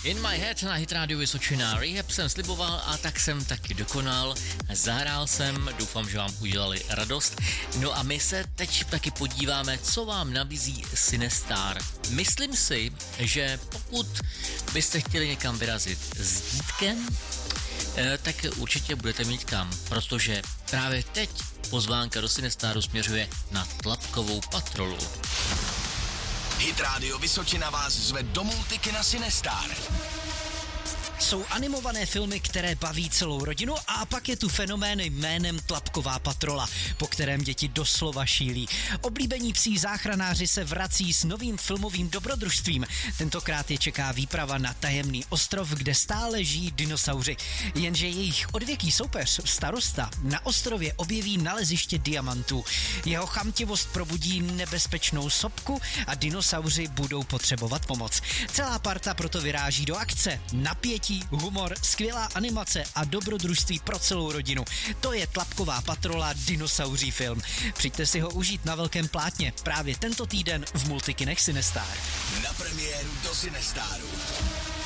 In My Head na Hit Radio Vysočina. Rehab jsem sliboval a tak jsem taky dokonal. Zahrál jsem, doufám, že vám udělali radost. No a my se teď taky podíváme, co vám nabízí Cinestar. Myslím si, že pokud byste chtěli někam vyrazit s dítkem, tak určitě budete mít kam, protože právě teď pozvánka do Cinestaru směřuje na Tlapkovou patrolu. Hit Radio Vysočina vás zve do multikina Cinestar. Jsou animované filmy, které baví celou rodinu a pak je tu fenomén jménem Tlapková patrola, po kterém děti doslova šílí. Oblíbení psí záchranáři se vrací s novým filmovým dobrodružstvím. Tentokrát je čeká výprava na tajemný ostrov, kde stále žijí dinosauři. Jenže jejich odvěký soupeř, starosta, na ostrově objeví naleziště diamantů. Jeho chamtivost probudí nebezpečnou sopku a dinosauři budou potřebovat pomoc. Celá parta proto vyráží do akce. Napětí, humor, skvělá animace a dobrodružství pro celou rodinu. To je Tlapková patrola, dinosauří film. Přijďte si ho užít na velkém plátně právě tento týden v multikinech Cinestar. Na premiéru do Cinestaru.